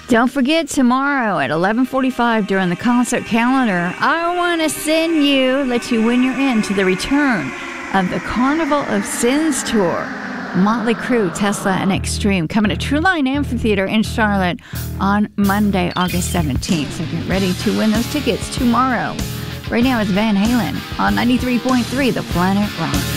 Don't forget, tomorrow at 11:45 during the concert calendar, I Want to Send You, let you win your in to the return of the Carnival of Sins Tour. Motley Crue, Tesla, and Extreme coming to True Line Amphitheater in Charlotte on Monday, August 17th. So get ready to win those tickets tomorrow. Right now it's Van Halen on 93.3 The Planet Rock.